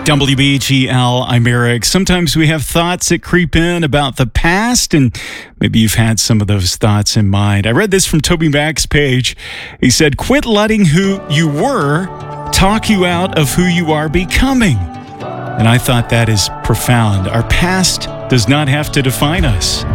WBGL, I'm Eric. Sometimes we have thoughts that creep in about the past, and maybe you've had some of those thoughts in mind. I read this from Toby Mac's page. He said, quit letting who you were talk you out of who you are becoming. And I thought that is profound. Our past does not have to define us.